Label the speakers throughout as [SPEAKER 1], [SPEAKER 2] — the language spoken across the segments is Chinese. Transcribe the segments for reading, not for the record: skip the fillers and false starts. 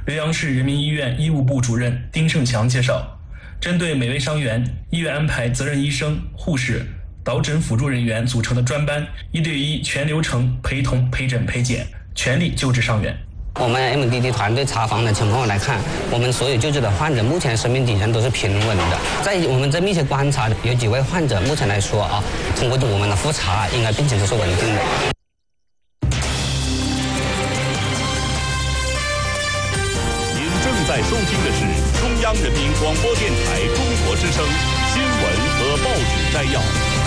[SPEAKER 1] 浏阳市人民医院医务部主任丁胜强介绍，针对每位伤员，医院安排责任医生、护士、导诊辅助人员组成的专班，1对1全流程陪同、陪诊、陪检，全力救治伤员。
[SPEAKER 2] 我们 MDD 团队查房的情况来看，我们所有救治的患者目前生命体征都是平稳的。在我们这密切观察，有几位患者目前来说通过我们的复查，应该病情都是稳定的。
[SPEAKER 3] 您正在收听的是中央人民广播电台中国之声新闻和报纸摘要。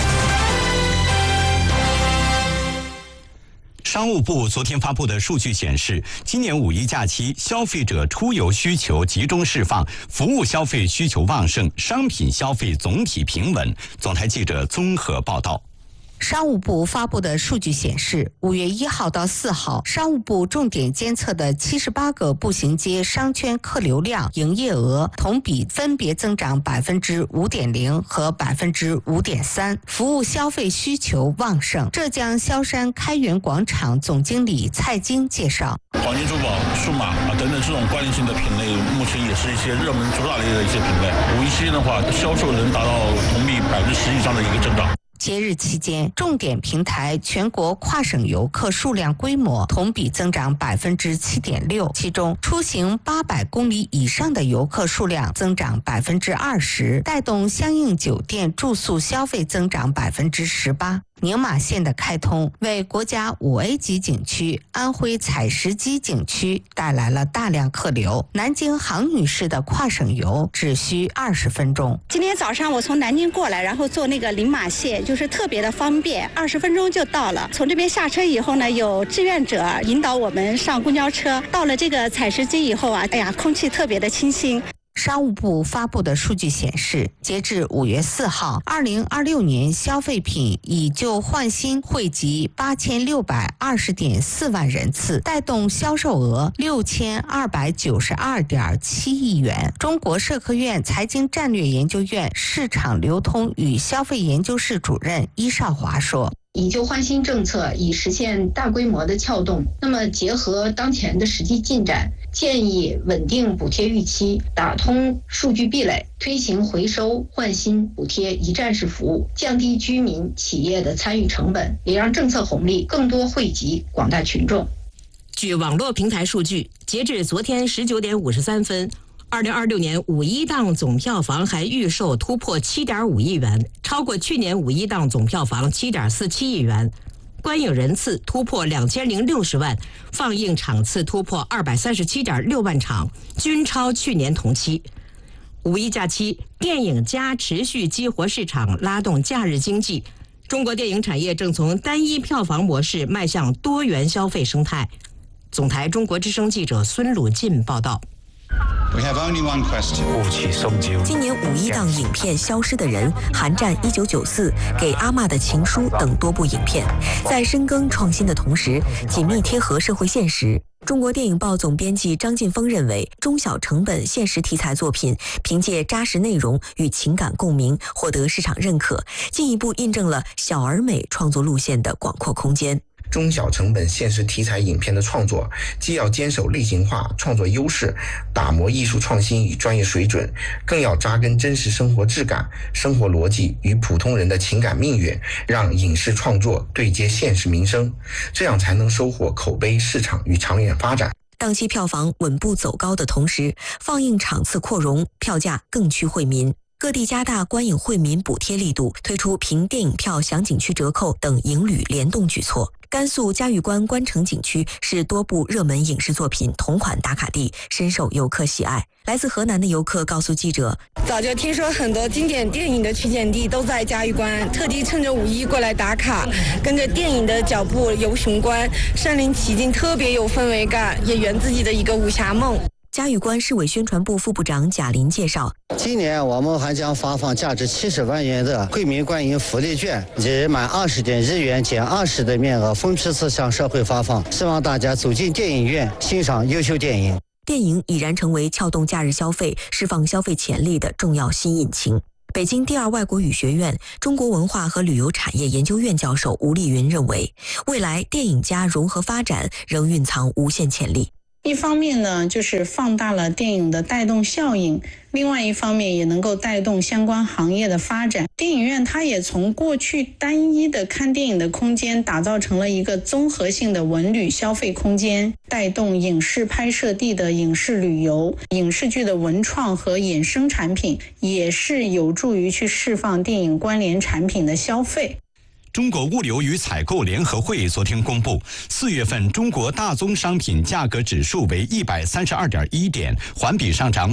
[SPEAKER 4] 商务部昨天发布的数据显示，今年5一假期消费者出游需求集中释放，服务消费需求旺盛，商品消费总体平稳。总台记者综合报道。
[SPEAKER 5] 商务部发布的数据显示，5月1号到4号，商务部重点监测的78个步行街商圈客流量、营业额同比分别增长5.0%和5.3%，服务消费需求旺盛。浙江萧山开元广场总经理蔡金介绍，
[SPEAKER 6] 黄金珠宝、数码等等这种关联性的品类，目前也是一些热门主打类的一些品类。5一期间的话，销售能达到同比10%以上的一个增长。
[SPEAKER 5] 节日期间，重点平台全国跨省游客数量规模同比增长7.6%，其中出行800公里以上的游客数量增长20%，带动相应酒店住宿消费增长18%。宁马线的开通为国家5A 级景区安徽采石矶景区带来了大量客流。南京杭女士的跨省游只需20分钟。
[SPEAKER 7] 今天早上我从南京过来，然后坐那个宁马线，就是特别的方便，20分钟就到了。从这边下车以后呢，有志愿者引导我们上公交车。到了这个采石矶以后空气特别的清新。
[SPEAKER 5] 商务部发布的数据显示，截至5月4号，2026年消费品以旧换新惠及8620.4万人次，带动销售额6292.7亿元。中国社科院财经战略研究院市场流通与消费研究室主任伊少华说，
[SPEAKER 8] 以旧换新政策以实现大规模的撬动，那么结合当前的实际进展，建议稳定补贴预期，打通数据壁垒，推行回收换新补贴一站式服务，降低居民企业的参与成本，也让政策红利更多惠及广大群众。
[SPEAKER 9] 据网络平台数据，截至昨天19点53分，2026年5一档总票房还预售突破7.5亿元，超过去年5一档总票房7.47亿元。观影人次突破2060万，放映场次突破237.6万场，均超去年同期。5一假期，电影加持续激活市场，拉动假日经济。中国电影产业正从单一票房模式迈向多元消费生态。总台中国之声记者孙鲁进报道。
[SPEAKER 10] 今年5一档影片《消失的人》、《寒战1994》、《给阿嬷的情书》等多部影片，在深耕创新的同时，紧密贴合社会现实。中国电影报总编辑张晋峰认为，中小成本现实题材作品凭借扎实内容与情感共鸣，获得市场认可，进一步印证了小而美创作路线的广阔空间。
[SPEAKER 11] 中小成本现实题材影片的创作，既要坚守类型化创作优势，打磨艺术创新与专业水准，更要扎根真实生活质感、生活逻辑与普通人的情感命运，让影视创作对接现实民生，这样才能收获口碑、市场与长远发展。
[SPEAKER 10] 档期票房稳步走高的同时，放映场次扩容，票价更趋惠民。各地加大观影惠民补贴力度，推出凭电影票享景区折扣等影旅联动举措。甘肃嘉峪关关城景区是多部热门影视作品同款打卡地，深受游客喜爱。来自河南的游客告诉记者，
[SPEAKER 12] 早就听说很多经典电影的取景地都在嘉峪关，特地趁着5一过来打卡，跟着电影的脚步游雄关，身临其境，特别有氛围感，也圆自己的一个武侠梦。
[SPEAKER 10] 嘉峪关市委宣传部副部长贾林介绍，
[SPEAKER 13] 今年我们还将发放价值70万元的惠民观影福利券，即满20点日元减20的面额分批次向社会发放，希望大家走进电影院欣赏优秀电影。
[SPEAKER 10] 电影已然成为撬动假日消费、释放消费潜力的重要新引擎。北京第二外国语学院中国文化和旅游产业研究院教授吴丽云认为，未来电影加融合发展仍蕴藏无限潜力。
[SPEAKER 14] 一方面呢，就是放大了电影的带动效应，另外一方面也能够带动相关行业的发展。电影院它也从过去单一的看电影的空间，打造成了一个综合性的文旅消费空间，带动影视拍摄地的影视旅游、影视剧的文创和衍生产品，也是有助于去释放电影关联产品的消费。
[SPEAKER 4] 中国物流与采购联合会昨天公布，4月份中国大宗商品价格指数为132.1点，环比上涨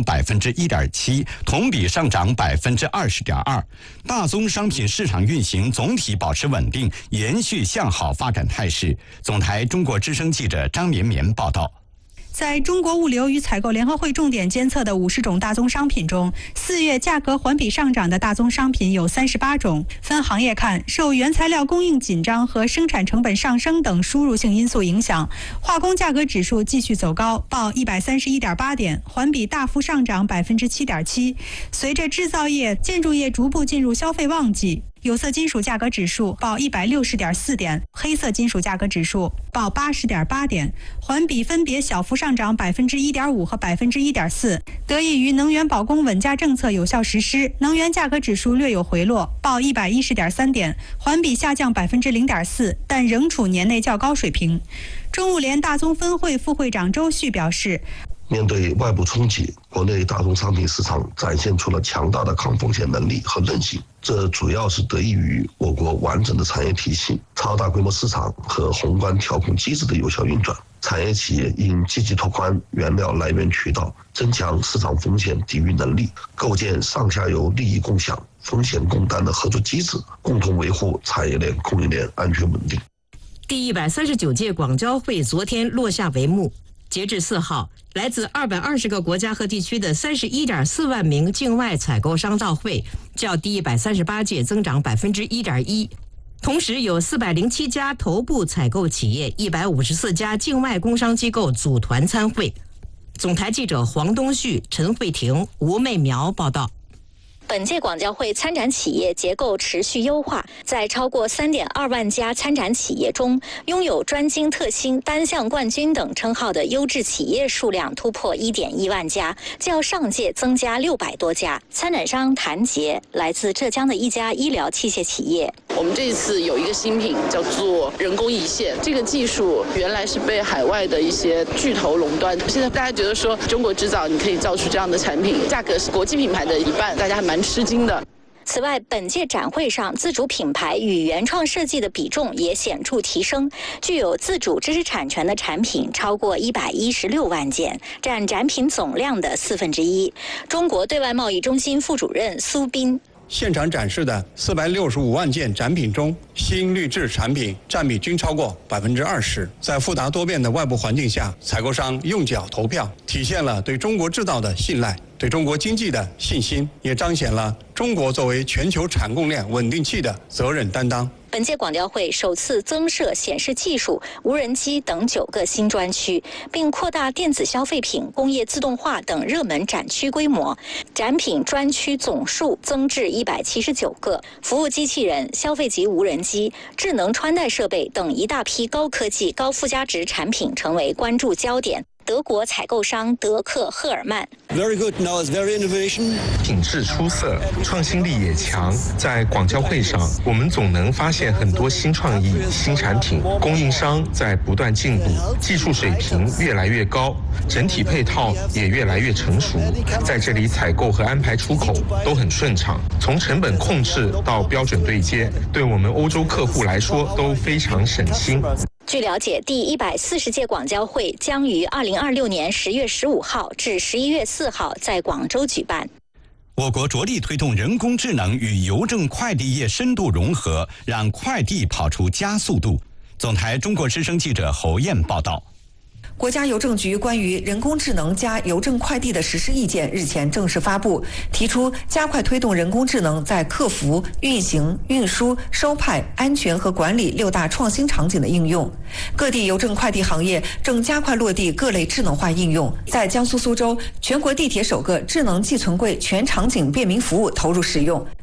[SPEAKER 4] 1.7%，同比上涨20.2%。大宗商品市场运行总体保持稳定，延续向好发展态势。总台中国之声记者张绵绵报道。
[SPEAKER 15] 在中国物流与采购联合会重点监测的50种大宗商品中，4月价格环比上涨的大宗商品有38种。分行业看，受原材料供应紧张和生产成本上升等输入性因素影响，化工价格指数继续走高，报131.8点，环比大幅上涨7.7%。随着制造业、建筑业逐步进入消费旺季，有色金属价格指数报160.4点，黑色金属价格指数报80.8点，环比分别小幅上涨1.5%和1.4%。得益于能源保供稳价政策有效实施，能源价格指数略有回落，报110.3点，环比下降0.4%，但仍处年内较高水平。中物联大宗分会副会长周旭表示，
[SPEAKER 16] 面对外部冲击，国内大宗商品市场展现出了强大的抗风险能力和韧性，这主要是得益于我国完整的产业体系、超大规模市场和宏观调控机制的有效运转。产业企业应积极拓宽原料来源渠道，增强市场风险抵御能力，构建上下游利益共享、风险共担的合作机制，共同维护产业链、供应链安全稳定。
[SPEAKER 9] 第139届广交会昨天落下帷幕。截至4号，来自220个国家和地区的31.4万名境外采购商到会，较第138届增长1.1%。同时，有407家头部采购企业、154家境外工商机构组团参会。总台记者黄东旭、陈慧婷、吴媚苗报道。
[SPEAKER 17] 本届广交会参展企业结构持续优化，在超过3.2万家参展企业中，拥有专精特新、单项冠军等称号的优质企业数量突破1.1万家，较上届增加600多家。参展商谭杰来自浙江的一家医疗器械企业。
[SPEAKER 18] 我们这一次有一个新品叫做人工胰腺，这个技术原来是被海外的一些巨头垄断，现在大家觉得说中国制造你可以造出这样的产品，价格是国际品牌的1半，大家还蛮吃惊的。
[SPEAKER 17] 此外，本届展会上自主品牌与原创设计的比重也显著提升，具有自主知识产权的产品超过116万件，占展品总量的1/4。中国对外贸易中心副主任苏斌。
[SPEAKER 19] 现场展示的465万件展品中，新滤制产品占比均超过20%。在复杂多变的外部环境下，采购商用脚投票，体现了对中国制造的信赖，对中国经济的信心，也彰显了中国作为全球产供链稳定器的责任担当。
[SPEAKER 17] 本届广交会首次增设显示技术、无人机等9个新专区，并扩大电子消费品、工业自动化等热门展区规模，展品专区总数增至179个，服务机器人、消费级无人机、智能穿戴设备等一大批高科技、高附加值产品成为关注焦点。德国采购商德克赫尔曼
[SPEAKER 20] Very good, now it's very innovation.
[SPEAKER 21] 品质出色，创新力也强。在广交会上，我们总能发现很多新创意、新产品，供应商在不断进步，技术水平越来越高，整体配套也越来越成熟。在这里采购和安排出口都很顺畅，从成本控制到标准对接，对我们欧洲客户来说都非常省心。
[SPEAKER 17] 据了解，第140届广交会将于2026年10月15号至11月4号在广州举办。
[SPEAKER 4] 我国着力推动人工智能与邮政快递业深度融合，让快递跑出加速度。总台中国之声记者侯燕报道。
[SPEAKER 22] 国家邮政局关于人工智能加邮政快递的实施意见日前正式发布，提出加快推动人工智能在客服、运行、运输、收派、安全和管理6大创新场景的应用。各地邮政快递行业正加快落地各类智能化应用。在江苏苏州，全国地铁首个智能寄存柜全场景便民服务投入使用。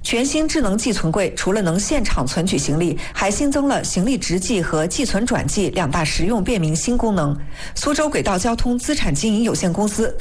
[SPEAKER 22] 全新智能寄存柜除了能现场存取行李，还新增了行李直寄和寄存转寄2大实用便民新功能。苏州轨道交通资产经营有限公司